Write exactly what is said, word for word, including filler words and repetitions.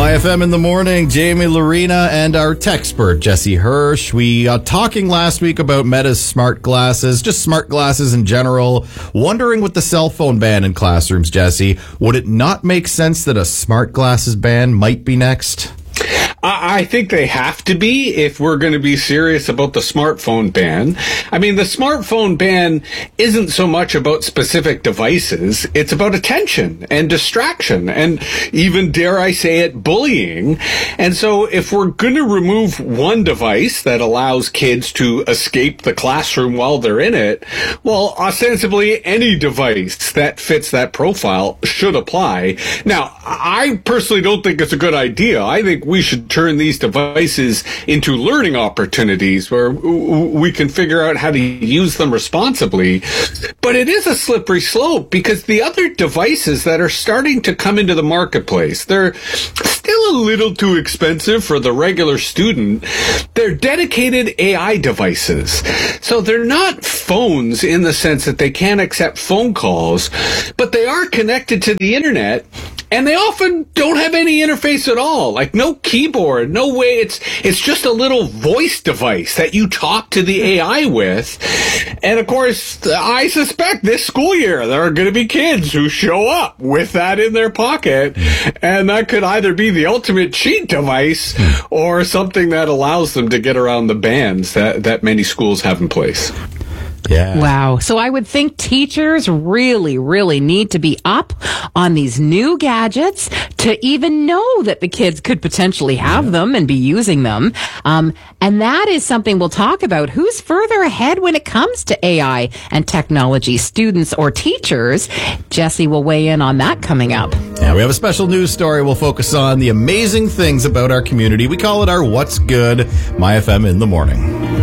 My F M in the morning, Jamie Lorena and our techspert, Jesse Hirsch. We uh, talking last week about Meta's smart glasses, just smart glasses in general. Wondering with the cell phone ban in classrooms, Jesse, would it not make sense that a smart glasses ban might be next? I think they have to be if we're going to be serious about the smartphone ban. I mean, the smartphone ban isn't so much about specific devices. It's about attention and distraction and even, dare I say it, bullying. And so if we're going to remove one device that allows kids to escape the classroom while they're in it, well, ostensibly any device that fits that profile should apply. Now, I personally don't think it's a good idea. I think we should turn these devices into learning opportunities where we can figure out how to use them responsibly. But it is a slippery slope because the other devices that are starting to come into the marketplace, they're still a little too expensive for the regular student. They're dedicated A I devices. So they're not phones in the sense that they can't accept phone calls, but they are connected to the internet. And they often don't have any interface at all, like no keyboard, no way. It's it's just a little voice device that you talk to the A I with. And of course, I suspect this school year there are going to be kids who show up with that in their pocket. And that could either be the ultimate cheat device or something that allows them to get around the bans that, that many schools have in place. Yeah. Wow. So I would think teachers really, really need to be up on these new gadgets to even know that the kids could potentially have yeah. them and be using them. Um, and that is something we'll talk about. Who's further ahead when it comes to A I and technology, students or teachers? Jesse will weigh in on that coming up. Yeah, we have a special news story. We'll focus on the amazing things about our community. We call it our What's Good, My F M in the Morning.